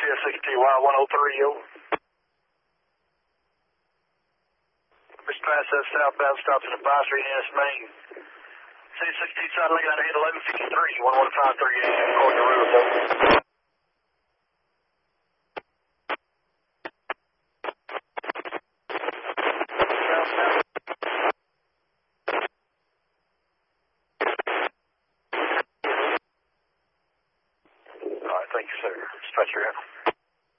6TY 103, over. Dispatch that southbound stops at advisory NS Main. C60 side looking at 1153, 11538, according to rules, over. All right, thank you, sir. Dispatch your